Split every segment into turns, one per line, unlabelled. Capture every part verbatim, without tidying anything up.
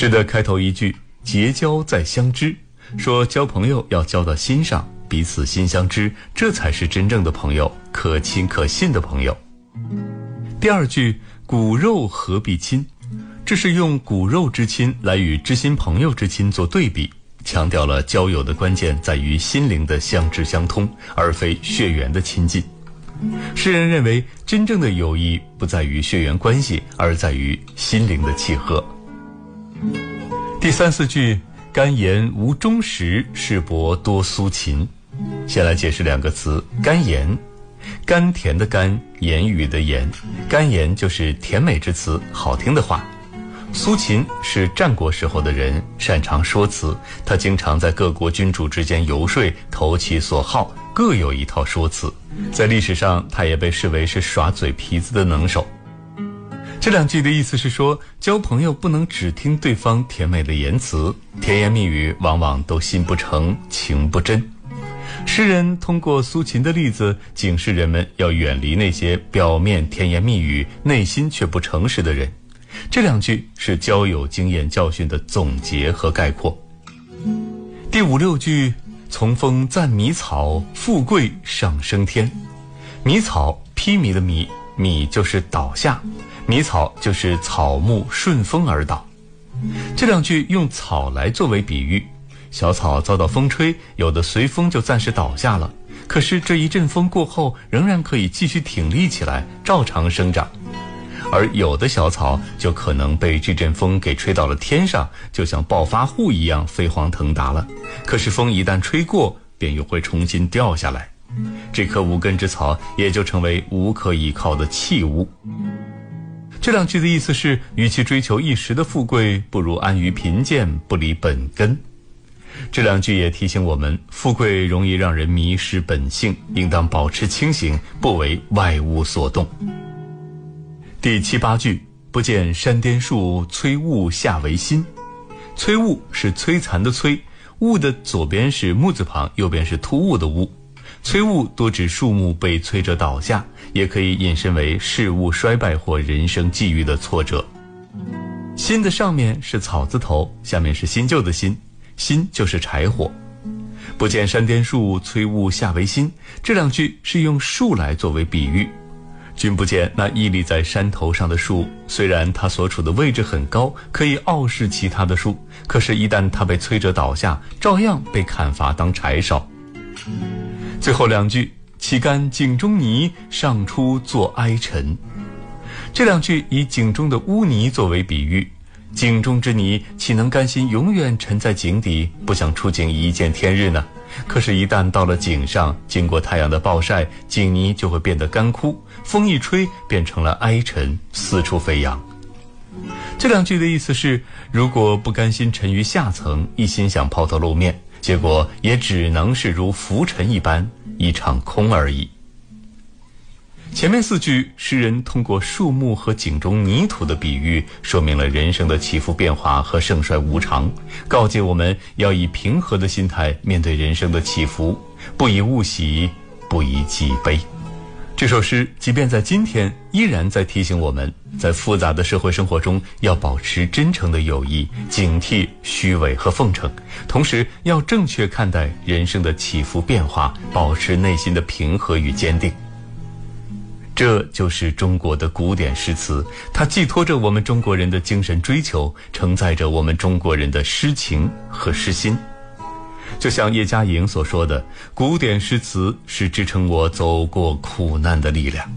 诗的开头一句结交在相知，说交朋友要交到心上，彼此心相知，这才是真正的朋友，可亲可信的朋友。第二句骨肉何必亲，这是用骨肉之亲来与知心朋友之亲做对比，强调了交友的关键在于心灵的相知相通，而非血缘的亲近。诗人认为真正的友谊不在于血缘关系，而在于心灵的契合。第三四句甘言无终时，世薄多苏秦。先来解释两个词，甘言，甘甜的甘，言语的言，甘言就是甜美之词，好听的话。苏秦是战国时候的人，擅长说辞，他经常在各国君主之间游说，投其所好，各有一套说辞。在历史上，他也被视为是耍嘴皮子的能手。这两句的意思是说，交朋友不能只听对方甜美的言辞，甜言蜜语往往都心不诚，情不真。诗人通过苏秦的例子，警示人们要远离那些表面甜言蜜语，内心却不诚实的人。这两句是交友经验教训的总结和概括。第五六句从风赞迷草，富贵上升天。迷草，披靡的靡，靡就是倒下，迷草就是草木顺风而倒。这两句用草来作为比喻，小草遭到风吹，有的随风就暂时倒下了，可是这一阵风过后，仍然可以继续挺立起来，照常生长。而有的小草就可能被这阵风给吹到了天上，就像暴发户一样飞黄腾达了，可是风一旦吹过，便又会重新掉下来，这棵无根之草也就成为无可依靠的弃物。这两句的意思是，与其追求一时的富贵，不如安于贫贱，不离本根。这两句也提醒我们，富贵容易让人迷失本性，应当保持清醒，不为外物所动。第七八句不见山巅树，摧物下为心。摧物是摧残的摧，物的左边是木字旁，右边是突兀的兀。摧物多指树木被摧折倒下，也可以引申为事物衰败或人生际遇的挫折。心的上面是草字头，下面是新旧的新，心就是柴火。不见山巅树，摧物下为心，这两句是用树来作为比喻。君不见那屹立在山头上的树，虽然它所处的位置很高，可以傲视其他的树，可是一旦它被摧折倒下，照样被砍伐当柴烧。最后两句岂甘井中泥，上出作哀尘。这两句以井中的污泥作为比喻，井中之泥岂能甘心永远沉在井底，不想出井一见天日呢？可是一旦到了井上，经过太阳的暴晒，井泥就会变得干枯，风一吹变成了哀尘，四处飞扬。这两句的意思是，如果不甘心沉于下层，一心想抛头露面，结果也只能是如浮尘一般，一场空而已。前面四句，诗人通过树木和井中泥土的比喻，说明了人生的起伏变化和盛衰无常，告诫我们要以平和的心态面对人生的起伏，不以物喜，不以己悲。这首诗即便在今天，依然在提醒我们，在复杂的社会生活中，要保持真诚的友谊，警惕虚伪和奉承，同时要正确看待人生的起伏变化，保持内心的平和与坚定。这就是中国的古典诗词，它寄托着我们中国人的精神追求，承载着我们中国人的诗情和诗心。就像叶嘉莹所说的，古典诗词是支撑我走过苦难的力量。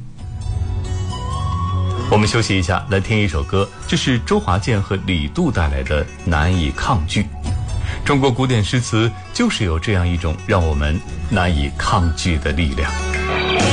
我们休息一下，来听一首歌，这是周华健和李杜带来的《难以抗拒》。中国古典诗词就是有这样一种让我们难以抗拒的力量。